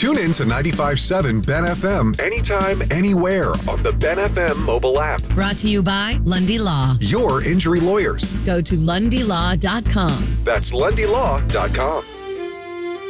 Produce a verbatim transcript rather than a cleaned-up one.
Tune in to ninety-five point seven Ben F M anytime, anywhere on the Ben F M mobile app. Brought to you by Lundy Law. Your injury lawyers. Go to lundy law dot com. That's lundy law dot com.